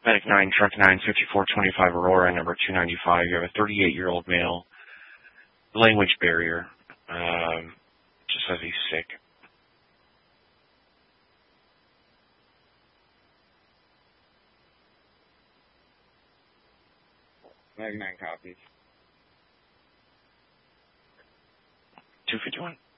Medic 9, Truck 9, 5425 Aurora, number 295. You have a 38-year-old male. Language barrier. Just says he's sick. Medic 9 copies. 251.